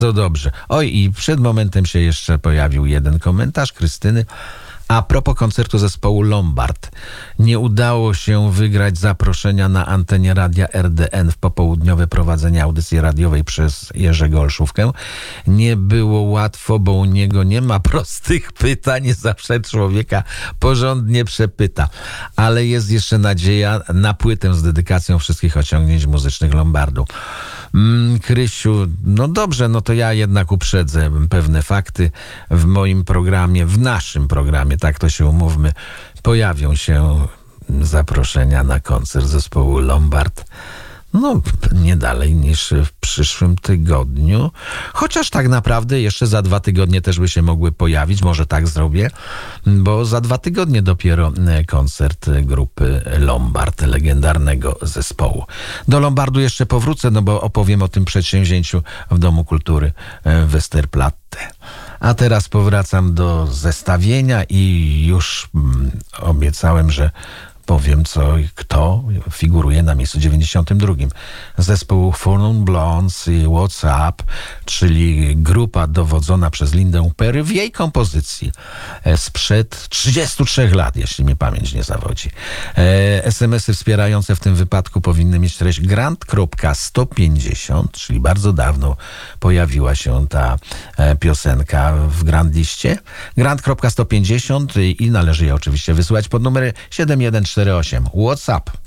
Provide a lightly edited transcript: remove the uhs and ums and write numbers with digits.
To dobrze. Oj, i przed momentem się jeszcze pojawił jeden komentarz Krystyny. A propos koncertu zespołu Lombard. Nie udało się wygrać zaproszenia na antenie radia RDN w popołudniowe prowadzenie audycji radiowej przez Jerzego Olszówkę. Nie było łatwo, bo u niego nie ma prostych pytań. Zawsze człowieka porządnie przepyta. Ale jest jeszcze nadzieja na płytę z dedykacją wszystkich osiągnięć muzycznych Lombardu. Krysiu, no dobrze, no to ja jednak uprzedzę pewne fakty w moim programie, w naszym programie, tak to się umówmy, pojawią się zaproszenia na koncert zespołu Lombard. No, nie dalej niż w przyszłym tygodniu. Chociaż tak naprawdę jeszcze za 2 tygodnie też by się mogły pojawić. Może tak zrobię, bo za 2 tygodnie dopiero koncert grupy Lombard, legendarnego zespołu. Do Lombardu jeszcze powrócę, no bo opowiem o tym przedsięwzięciu w Domu Kultury Westerplatte. A teraz powracam do zestawienia i już obiecałem, że powiem, kto figuruje na miejscu 92. Zespół Furnon Blondes i What's Up, czyli grupa dowodzona przez Lindę Perry w jej kompozycji sprzed 33 lat, jeśli mnie pamięć nie zawodzi. SMS-y wspierające w tym wypadku powinny mieć treść Grand.150, czyli bardzo dawno pojawiła się ta piosenka w Grand liście. Grand.150 i należy je oczywiście wysyłać pod numery 7148. What's Up?